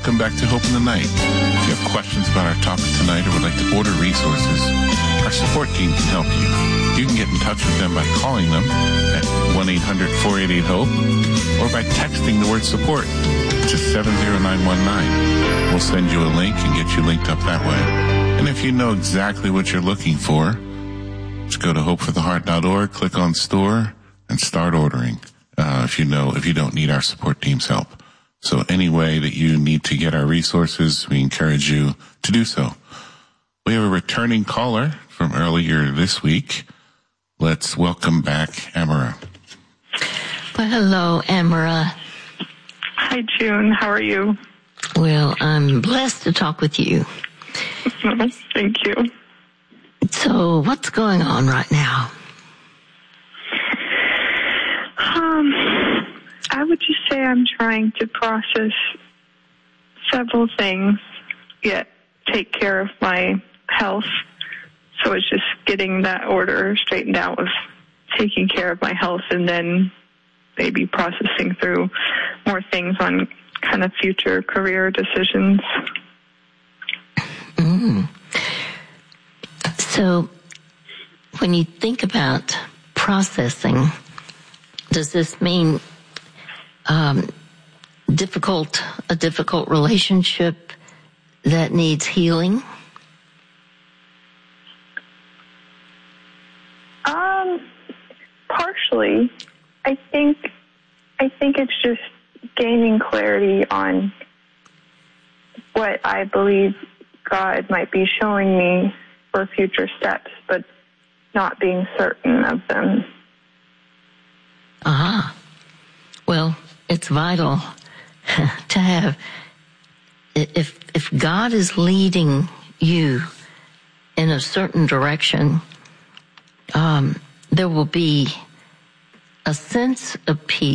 Welcome back to Hope in the Night. If you have questions about our topic tonight or would like to order resources, our support team can help you. You can get in touch with them by calling them at 1-800-488-HOPE or by texting the word support to 70919. We'll send you a link and get you linked up that way. And if you know exactly what you're looking for, just go to hopefortheheart.org, click on store, and start ordering. If you don't need our support team's help. So any way that you need to get our resources, we encourage you to do so. We have a returning caller from earlier this week. Let's welcome back Amara. Well, hello, Amara. Hi, June. How are you? Well, I'm blessed to talk with you. Thank you. So, what's going on right now? I would just say I'm trying to process several things, yet take care of my health. So it's just getting that order straightened out of taking care of my health and then maybe processing through more things on kind of future career decisions. So when you think about processing, does this mean a difficult relationship that needs healing? Partially. I think it's just gaining clarity on what I believe God might be showing me for future steps, but not being certain of them. Well, it's vital to have, if God is leading you in a certain direction, there will be a sense of peace